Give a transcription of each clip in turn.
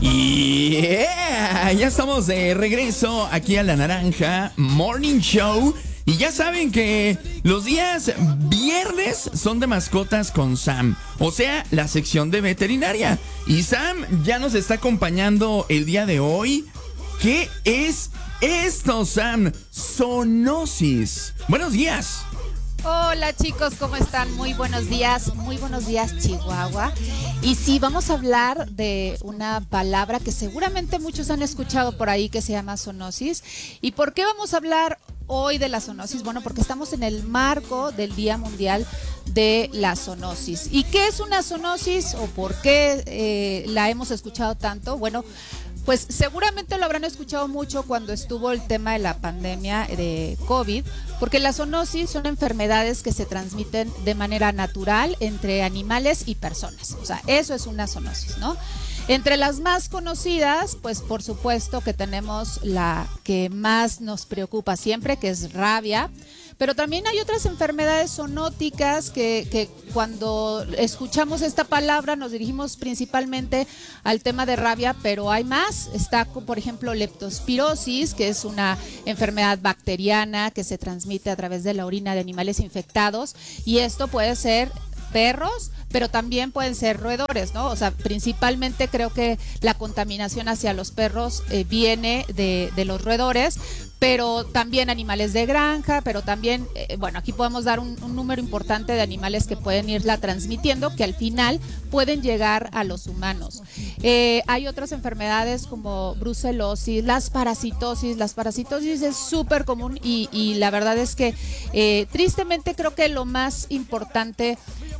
Ya estamos de regreso aquí a La Naranja Morning Show. Y ya saben que los días viernes son de mascotas con Sam, o sea, la sección de veterinaria. Y Sam ya nos está acompañando el día de hoy. ¿Qué es esto, Sam? Zoonosis. Buenos días. Hola chicos, ¿cómo están? Muy buenos días, Chihuahua. Y sí, vamos a hablar de una palabra que seguramente muchos han escuchado por ahí, que se llama zoonosis. ¿Y por qué vamos a hablar hoy de la zoonosis? Bueno, porque estamos en el marco del Día Mundial de la Zoonosis. ¿Y qué es una zoonosis o por qué la hemos escuchado tanto? Bueno, pues seguramente lo habrán escuchado mucho cuando estuvo el tema de la pandemia de COVID, porque las zoonosis son enfermedades que se transmiten de manera natural entre animales y personas. O sea, eso es una zoonosis, ¿no? Entre las más conocidas, pues por supuesto que tenemos la que más nos preocupa siempre, que es rabia. Pero también hay otras enfermedades zoonóticas que cuando escuchamos esta palabra nos dirigimos principalmente al tema de rabia, pero hay más. Está, por ejemplo, leptospirosis, que es una enfermedad bacteriana que se transmite a través de la orina de animales infectados, y esto puede ser perros, pero también pueden ser roedores, ¿no? O sea, principalmente creo que la contaminación hacia los perros viene de los roedores, pero también animales de granja, pero también, bueno, aquí podemos dar un número importante de animales que pueden irla transmitiendo, que al final pueden llegar a los humanos. Hay otras enfermedades como brucelosis, las parasitosis. Las parasitosis es súper común y la verdad es que tristemente creo que lo más importante,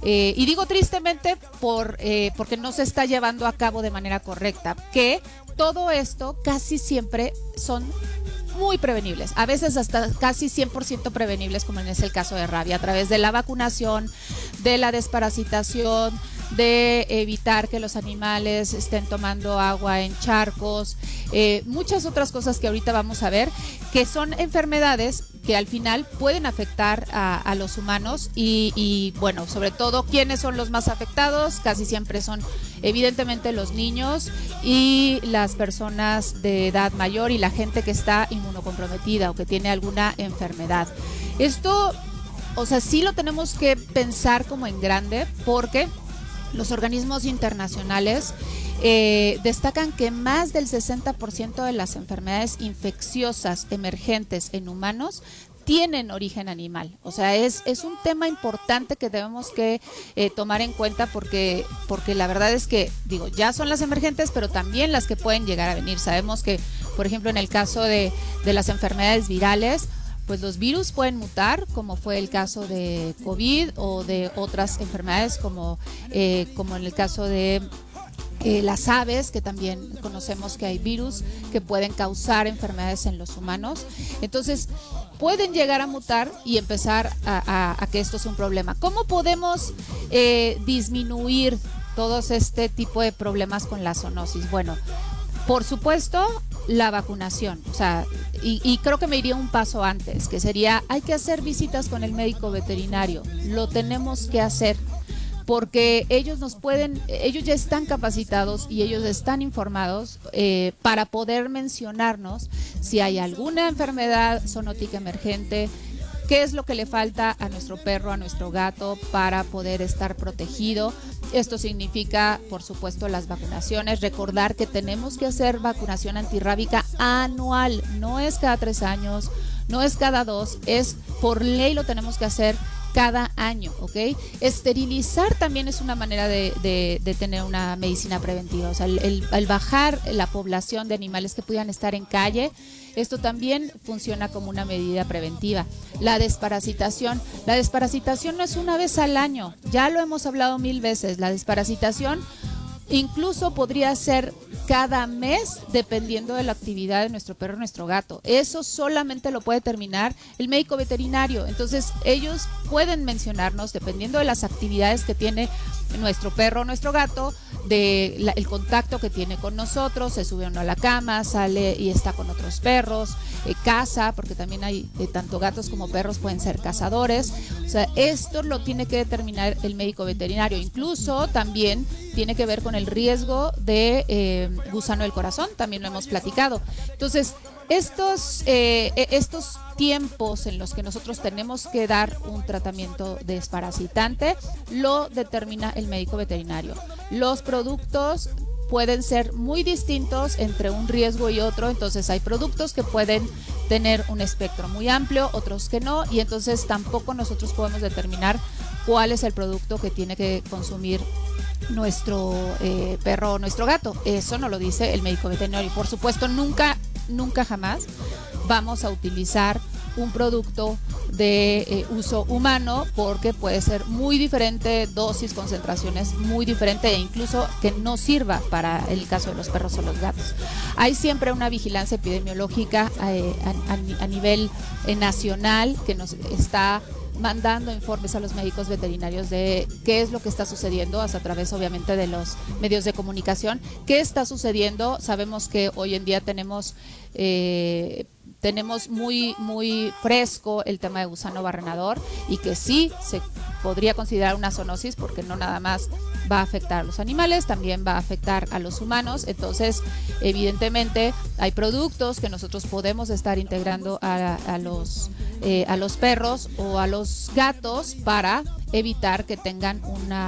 y digo tristemente porque no se está llevando a cabo de manera correcta, que todo esto casi siempre son muy prevenibles, a veces hasta casi 100% prevenibles, como es el caso de rabia, a través de la vacunación, de la desparasitación, de evitar que los animales estén tomando agua en charcos, muchas otras cosas que ahorita vamos a ver, que son enfermedades que al final pueden afectar a los humanos y bueno, sobre todo, ¿quiénes son los más afectados? Casi siempre son evidentemente los niños y las personas de edad mayor y la gente que está inmunocomprometida o que tiene alguna enfermedad. Esto, o sea, sí lo tenemos que pensar como en grande, porque los organismos internacionales destacan que más del 60% de las enfermedades infecciosas emergentes en humanos tienen origen animal. O sea, es un tema importante que debemos que tomar en cuenta porque la verdad es que, digo, ya son las emergentes, pero también las que pueden llegar a venir. Sabemos que, por ejemplo, en el caso de las enfermedades virales, pues los virus pueden mutar, como fue el caso de COVID o de otras enfermedades como en el caso de las aves, que también conocemos que hay virus que pueden causar enfermedades en los humanos. Entonces, pueden llegar a mutar y empezar a que esto sea un problema. ¿Cómo podemos disminuir todos este tipo de problemas con la zoonosis? Bueno, por supuesto, la vacunación. O sea, y creo que me iría un paso antes, que sería, hay que hacer visitas con el médico veterinario. Lo tenemos que hacer, porque ellos ya están capacitados y ellos están informados para poder mencionarnos si hay alguna enfermedad zoonótica emergente, qué es lo que le falta a nuestro perro, a nuestro gato para poder estar protegido. Esto significa, por supuesto, las vacunaciones. Recordar que tenemos que hacer vacunación antirrábica anual, no es cada 3 años, no es cada 2, es por ley, lo tenemos que hacer cada año, ¿ok? Esterilizar también es una manera de tener una medicina preventiva. O sea, el bajar la población de animales que pudieran estar en calle, esto también funciona como una medida preventiva. La desparasitación no es una vez al año, ya lo hemos hablado 1000 veces. La desparasitación incluso podría ser cada mes, dependiendo de la actividad de nuestro perro o nuestro gato. Eso solamente lo puede determinar el médico veterinario. Entonces, ellos pueden mencionarnos, dependiendo de las actividades que tiene nuestro perro o nuestro gato, el contacto que tiene con nosotros, se sube uno a la cama, sale y está con otros perros, caza, porque también hay tanto gatos como perros pueden ser cazadores. O sea, esto lo tiene que determinar el médico veterinario. Incluso también tiene que ver con el riesgo de gusano del corazón, también lo hemos platicado. Entonces, estos tiempos en los que nosotros tenemos que dar un tratamiento desparasitante lo determina el médico veterinario. Los productos pueden ser muy distintos entre un riesgo y otro, entonces hay productos que pueden tener un espectro muy amplio, otros que no, y entonces tampoco nosotros podemos determinar cuál es el producto que tiene que consumir nuestro perro o nuestro gato. Eso no lo dice el médico veterinario. Y por supuesto, nunca jamás vamos a utilizar un producto de uso humano, porque puede ser muy diferente, dosis, concentraciones muy diferente, e incluso que no sirva para el caso de los perros o los gatos. Hay siempre una vigilancia epidemiológica a nivel nacional que nos está mandando informes a los médicos veterinarios de qué es lo que está sucediendo, a través obviamente de los medios de comunicación, qué está sucediendo. Sabemos que hoy en día tenemos muy fresco el tema de gusano barrenador, y que sí se podría considerar una zoonosis, porque no nada más va a afectar a los animales, también va a afectar a los humanos. Entonces, evidentemente, hay productos que nosotros podemos estar integrando a los perros o a los gatos para evitar que tengan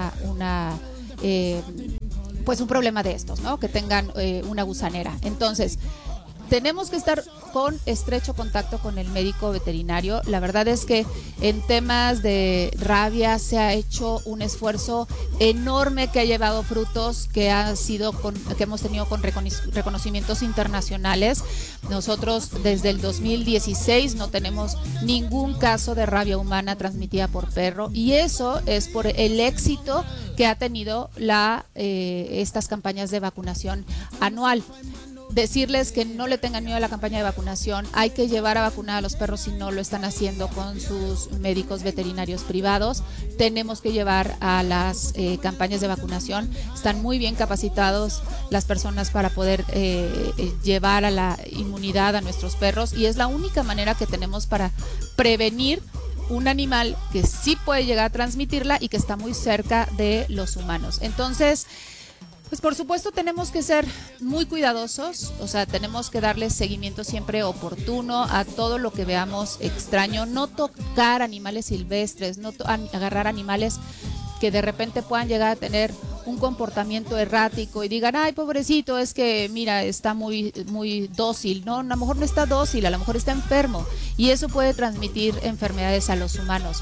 pues un problema de estos, ¿no? Que tengan una gusanera. Entonces, tenemos que estar con estrecho contacto con el médico veterinario. La verdad es que en temas de rabia se ha hecho un esfuerzo enorme que ha llevado frutos, que hemos tenido con reconocimientos internacionales. Nosotros desde el 2016 no tenemos ningún caso de rabia humana transmitida por perro, y eso es por el éxito que ha tenido estas campañas de vacunación anual. Decirles que no le tengan miedo a la campaña de vacunación. Hay que llevar a vacunar a los perros si no lo están haciendo con sus médicos veterinarios privados. Tenemos que llevar a las campañas de vacunación. Están muy bien capacitados las personas para poder llevar a la inmunidad a nuestros perros, y es la única manera que tenemos para prevenir un animal que sí puede llegar a transmitirla y que está muy cerca de los humanos. Entonces, pues por supuesto tenemos que ser muy cuidadosos, o sea, tenemos que darle seguimiento siempre oportuno a todo lo que veamos extraño, no tocar animales silvestres, no agarrar animales que de repente puedan llegar a tener un comportamiento errático y digan, ay, pobrecito, es que mira, está muy dócil. No, a lo mejor no está dócil, a lo mejor está enfermo, y eso puede transmitir enfermedades a los humanos.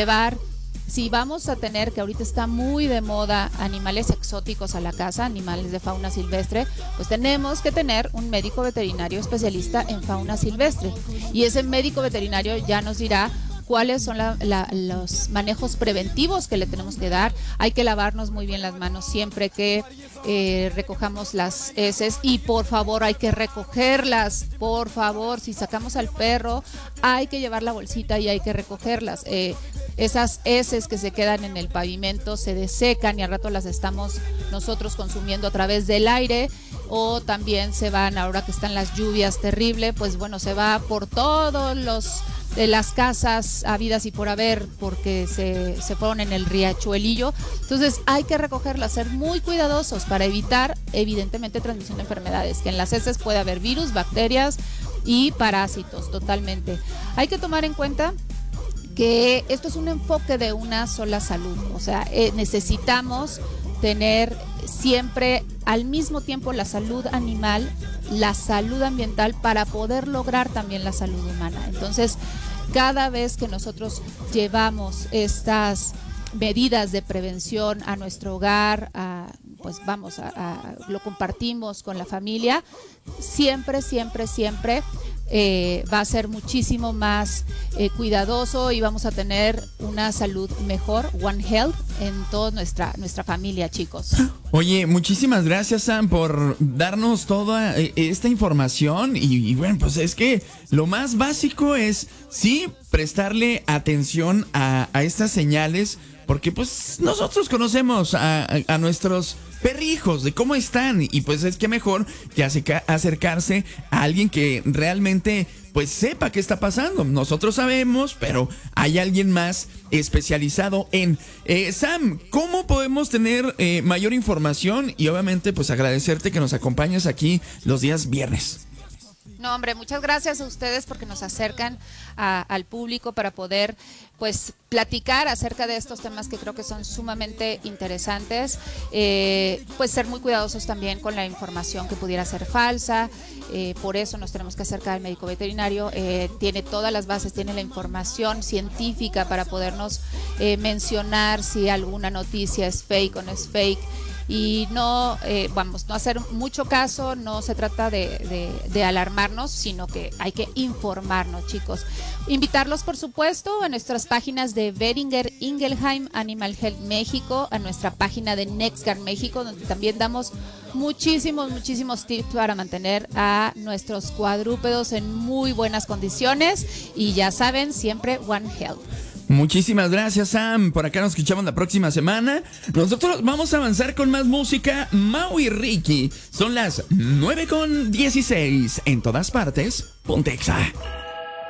Si vamos a tener, que ahorita está muy de moda, animales exóticos a la casa, animales de fauna silvestre, pues tenemos que tener un médico veterinario especialista en fauna silvestre, y ese médico veterinario ya nos dirá cuáles son los manejos preventivos que le tenemos que dar. Hay que lavarnos muy bien las manos siempre que recojamos las heces, y por favor hay que recogerlas, por favor, si sacamos al perro hay que llevar la bolsita y hay que recogerlas. Esas heces que se quedan en el pavimento se desecan y al rato las estamos nosotros consumiendo a través del aire, o también se van, ahora que están las lluvias terribles, pues bueno, se va por todos de las casas habidas y por haber, porque se fueron en el riachuelillo. Entonces hay que recogerlas, ser muy cuidadosos para evitar evidentemente transmisión de enfermedades, que en las heces puede haber virus, bacterias y parásitos totalmente. Hay que tomar en cuenta que esto es un enfoque de una sola salud, o sea, necesitamos tener siempre al mismo tiempo la salud animal, la salud ambiental, para poder lograr también la salud humana. Entonces, cada vez que nosotros llevamos estas medidas de prevención a nuestro hogar, lo compartimos con la familia, siempre va a ser muchísimo más cuidadoso, y vamos a tener una salud mejor, One Health, en toda nuestra familia, chicos. Oye, muchísimas gracias, Sam, por darnos toda esta información, y bueno, pues es que lo más básico es sí prestarle atención a estas señales, porque pues nosotros conocemos a nuestros perrijos, de cómo están, y pues es que mejor que acercarse a alguien que realmente pues sepa qué está pasando. Nosotros sabemos, pero hay alguien más especializado en... Sam, ¿cómo podemos tener mayor información? Y obviamente pues agradecerte que nos acompañes aquí los días viernes. No, hombre, muchas gracias a ustedes porque nos acercan al público para poder, pues, platicar acerca de estos temas que creo que son sumamente interesantes. Pues ser muy cuidadosos también con la información que pudiera ser falsa. Por eso nos tenemos que acercar al médico veterinario. Tiene todas las bases, tiene la información científica para podernos mencionar si alguna noticia es fake o no es fake. Y no, no hacer mucho caso, no se trata de alarmarnos, sino que hay que informarnos, chicos. Invitarlos, por supuesto, a nuestras páginas de Boehringer Ingelheim Animal Health México, a nuestra página de NextGuard México, donde también damos muchísimos tips para mantener a nuestros cuadrúpedos en muy buenas condiciones. Y ya saben, siempre One Health. Muchísimas gracias, Sam. Por acá nos escuchamos la próxima semana. Nosotros vamos a avanzar con más música. Mau y Ricky. Son las 9:16. En todas partes, Pontexa.